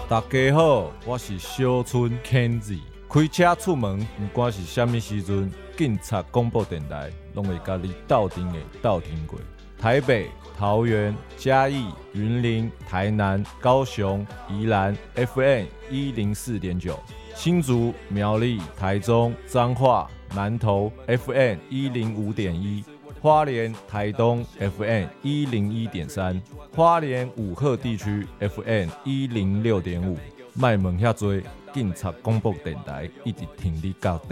大家好，我是小春 Kenzie。开车出门，不管是什么时阵，警察广播电台拢会甲你斗阵的斗阵过。台北、桃园、嘉义、云林、台南、高雄、宜兰 FM 104.9，新竹、苗栗、台中、彰化、南投 FM 105.1。花莲、台东 FM 101.3，花莲武鹤地区 FM 106.5，卖问遐多，警察广播电台一直听你到底。